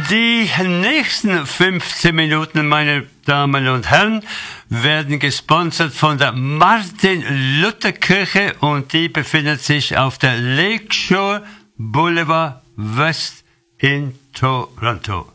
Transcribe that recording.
Die nächsten 15 Minuten, meine Damen und Herren, werden gesponsert von der Martin-Luther-Kirche und die befindet sich auf der Lakeshore Boulevard West in Toronto.